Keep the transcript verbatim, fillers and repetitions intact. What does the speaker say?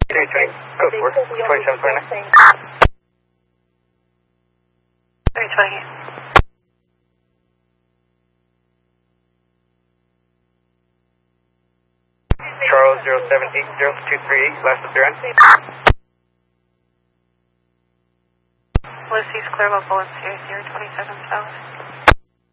three twenty, code four, twenty-seven twenty-nine. three twenty. Charles zero seven eight zero two three eight, last of zero. Ulysses Clear Local one zero zero twenty-seven South.